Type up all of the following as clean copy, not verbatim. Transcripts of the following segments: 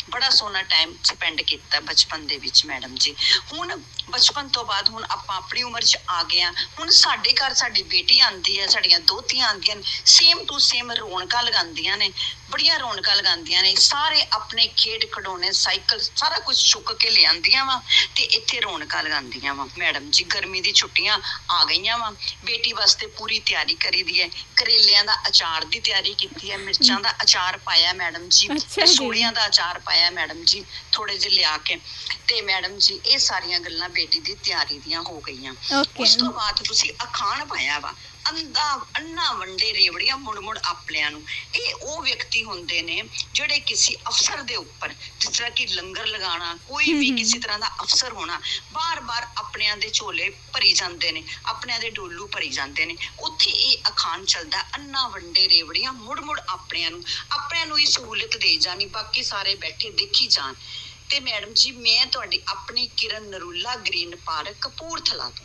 बड़ा सोहना time spend किया बचपन दे विच मैडम जी। हुण बचपन तो बाद हुण आपां अपनी उम्र च आ गए हैं। हुण साडे घर साडी बेटी आंदी है, साडियां दोहतियां आंदियां ने, सेम टू सेम रौनकां लगांदियां ने, बड़ियां रौनकां लगांदियां ने। सारे अपने खेड खडौने साइकिल सारा कुछ चुक के ले आंदियां वा ते इत्थे रौनकां लगांदियां वा मैडम जी। गर्मी दी छुट्टियां आ गईयां वा, बेटी वास्ते पूरी तैयारी करी दी है। करेलियां दा अचार दी तैयारी कीती है, मिर्चां दा अचार पाया मैडम जी, अच्छा जी। सूलियां दा अचार पाया मैडम जी, थोड़े ਜਿਹੇ ਲਿਆ ਕੇ। ਤੇ ਮੈਡਮ ਜੀ ਇਹ ਸਾਰੀਆਂ ਗੱਲਾਂ ਬੇਟੀ ਦੀ ਤਿਆਰੀ ਦੀਆਂ ਹੋ ਗਈਆਂ। ਓਕੇ। ਉਸ ਤੋਂ ਬਾਅਦ ਤੁਸੀਂ ਅਖਾਣ ਪਾਇਆ ਵਾ, ਅੰਨਾ ਵੰਡੇ ਰੇਵੜੀਆਂ ਮੁੜ ਮੁੜ ਆਪਲਿਆਂ ਨੂੰ। ਇਹ ਉਹ ਵਿਅਕਤੀ ਹੁੰਦੇ ਨੇ ਜਿਹੜੇ ਕਿਸੇ ਅਫਸਰ ਦੇ ਉੱਪਰ, ਜਿਸ ਤਰ੍ਹਾਂ ਕਿ ਲੰਗਰ ਲਗਾਉਣਾ, ਕੋਈ ਵੀ ਕਿਸੇ ਤਰ੍ਹਾਂ ਦਾ ਅਫਸਰ ਹੋਣਾ, ਬਾਰ-ਬਾਰ ਆਪਣਿਆਂ ਦੇ ਝੋਲੇ ਭਰੀ ਜਾਂਦੇ ਨੇ, ਆਪਣਿਆਂ ਦੇ ਡੋਲੂ ਭਰੀ ਜਾਂਦੇ ਨੇ। ਉੱਥੇ ਇਹ ਅਖਾਣ ਚੱਲਦਾ, ਅੰਨਾ ਵੰਡੇ ਰੇਵੜੀਆਂ ਮੁੜ ਮੁੜ ਆਪਣਿਆਂ ਨੂੰ ਹੀ ਸਹੂਲਤ ਦੇ ਜਾਣੀ, ਬਾਕੀ ਸਾਰੇ ਬੈਠੇ ਦੇਖੀ ਜਾਣ। ਤੇ ਮੈਡਮ ਜੀ ਮੈਂ ਤੁਹਾਡੀ ਆਪਣੀ ਕਿਰਨ ਨਰੂਲਾ, ਗ੍ਰੀਨ ਪਾਰਕ, ਕਪੂਰਥਲਾ ਤੋਂ।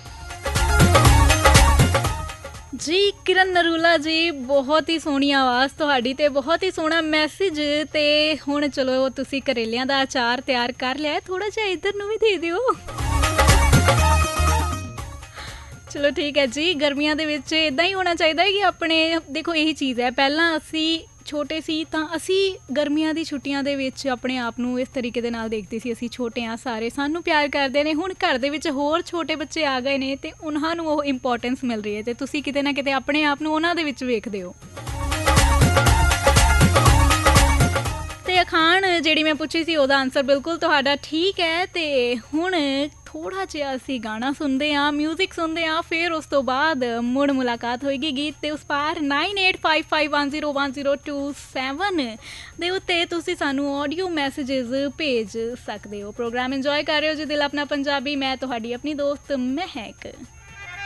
जी किरण नरूला जी, बहुत ही सोहनी आवाज़ तुहाडी ते बहुत ही सोहना मैसेज। ते हुण चलो तुसी करेलियां दा अचार तैयार कर लिया, थोड़ा जिहा इधर नूं भी दे दिओ। चलो ठीक है जी, गर्मियां दे विच इदां ही होना चाहिए कि अपने देखो यही चीज़ है, पहलां असी छोटे सी तां असी गर्मियां दी छुट्टियां दे विच अपने आप नूं इस तरीके दे नाल देखदे सी, असी छोटे आ सारे, सानू प्यार करदे ने। हुण घर दे विच होर छोटे बच्चे आ गए ने ते उन्हां नूं ओह इंपॉर्टेंस मिल रही है ते तुसी किते ना किते अपने आप नूं उन्हां दे विच वेखदे हो। ते अखाण जिहड़ी मैं पुछी सी ओहदा आंसर बिल्कुल तुहाडा ठीक है। ते हुण थोड़ा जिहा असी गाना सुनते हाँ, म्यूजिक सुनते हाँ, फिर उस तो बाद मुड़ मुलाकात होएगी गीत ते उस पार 9855101027 दे उत्ते तुसी सानू ऑडियो मैसेजेस भेज सकते हो। प्रोग्राम इंजॉय कर रहे हो जी दिल अपना पंजाबी, मैं तुहाडी अपनी दोस्त महक।